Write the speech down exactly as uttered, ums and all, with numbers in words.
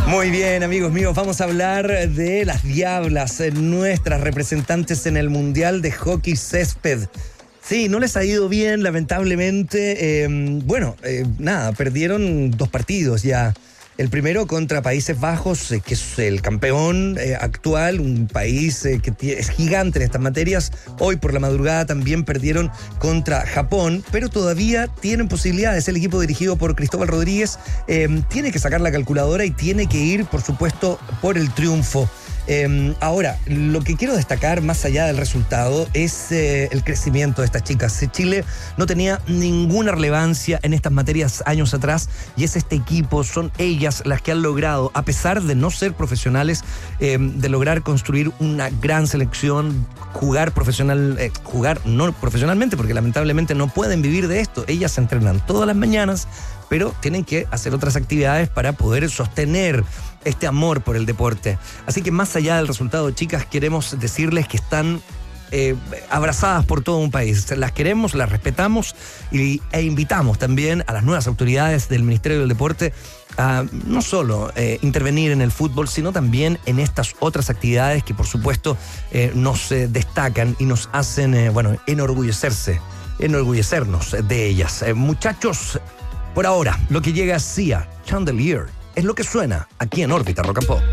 Muy bien, amigos míos, vamos a hablar de las Diablas, nuestras representantes en el Mundial de Hockey Césped. Sí, no les ha ido bien, lamentablemente. Eh, bueno, eh, nada, perdieron dos partidos ya. El primero contra Países Bajos, eh, que es el campeón eh, actual, un país eh, que t- es gigante en estas materias. Hoy por la madrugada también perdieron contra Japón, pero todavía tienen posibilidades. El equipo dirigido por Cristóbal Rodríguez eh, tiene que sacar la calculadora y tiene que ir, por supuesto, por el triunfo. Eh, ahora, lo que quiero destacar más allá del resultado es eh, el crecimiento de estas chicas. Chile no tenía ninguna relevancia en estas materias años atrás y es este equipo, son ellas las que han logrado, a pesar de no ser profesionales, eh, de lograr construir una gran selección, jugar profesional, eh, jugar no profesionalmente porque lamentablemente no pueden vivir de esto. Ellas se entrenan todas las mañanas, pero tienen que hacer otras actividades para poder sostener este amor por el deporte. Así que más allá del resultado, chicas, queremos decirles que están eh, abrazadas por todo un país. Las queremos, las respetamos y, e invitamos también a las nuevas autoridades del Ministerio del Deporte a no solo eh, intervenir en el fútbol, sino también en estas otras actividades que por supuesto eh, nos eh, destacan y nos hacen, eh, bueno, enorgullecerse, enorgullecernos de ellas. Eh, muchachos, por ahora, lo que llega es Sia, Chandelier, es lo que suena aquí en Órbita Rock and Pop.